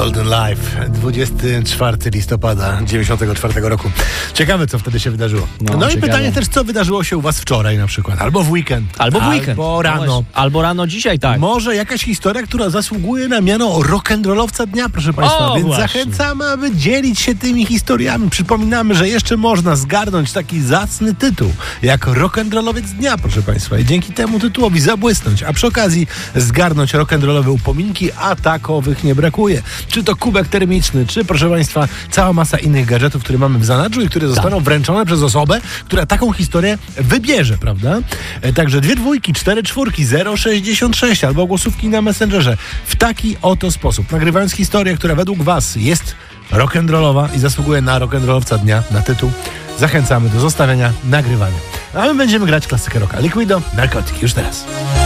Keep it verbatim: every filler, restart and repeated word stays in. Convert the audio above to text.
Golden Life, dwudziestego czwartego listopada dziewięćdziesiątego czwartego roku. Ciekawe, co wtedy się wydarzyło. No, no i ciekawe. pytanie też, co wydarzyło się u was wczoraj na przykład, albo w weekend. Albo w weekend. Albo rano. No albo rano dzisiaj, tak. Może jakaś historia, która zasługuje na miano rock'n'rollowca dnia, proszę państwa. O, Więc właśnie. zachęcamy, aby dzielić się tymi historiami. Przypominamy, że jeszcze można zgarnąć taki zacny tytuł, jak rock'n'rollowiec dnia, proszę państwa. I dzięki temu tytułowi zabłysnąć, a przy okazji zgarnąć rock'n'rollowe upominki, a takowych nie brakuje. Czy to kubek termiczny, czy proszę państwa, cała masa innych gadżetów, które mamy w zanadrzu i które zostaną wręczone przez osobę, która taką historię wybierze, prawda? E, Także dwie dwójki, cztery czwórki, zero sześćdziesiąt sześć albo głosówki na Messengerze. W taki oto sposób, nagrywając historię, która według was jest rock'n'rollowa i zasługuje na rock'n'rollowca dnia, na tytuł, zachęcamy do zostawienia, nagrywania. A my będziemy grać klasykę rocka. Liquido, Narkotyki, już teraz.